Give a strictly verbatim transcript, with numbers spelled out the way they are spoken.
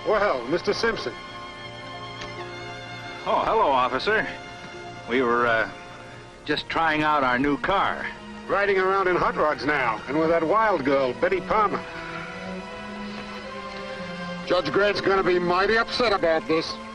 Well, Mister Simpson. Oh, hello, officer. We were, uh, just trying out our new car. Riding around in hot rods now, and with that wild girl, Betty Palmer. Judge Grant's gonna be mighty upset about this.